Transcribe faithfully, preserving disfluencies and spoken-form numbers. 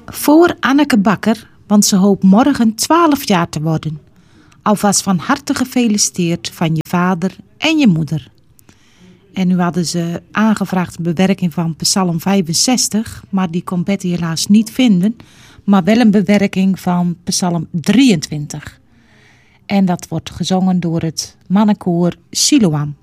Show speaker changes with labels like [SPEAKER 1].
[SPEAKER 1] Voor Anneke Bakker, want ze hoopt morgen twaalf jaar te worden. Alvast van harte gefeliciteerd van je vader en je moeder. En nu hadden ze aangevraagd een bewerking van Psalm vijfenzestig, maar die kon Betty helaas niet vinden. Maar wel een bewerking van Psalm drieëntwintig. En dat wordt gezongen door het mannenkoor Siloam.